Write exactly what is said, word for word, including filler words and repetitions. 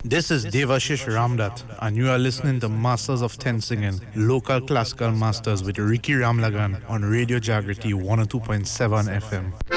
This is Devashish Ramdat, and you are listening to Masters of Ten Singing, local classical masters with Ricky Ramlagan on Radio Jagriti one oh two point seven F M.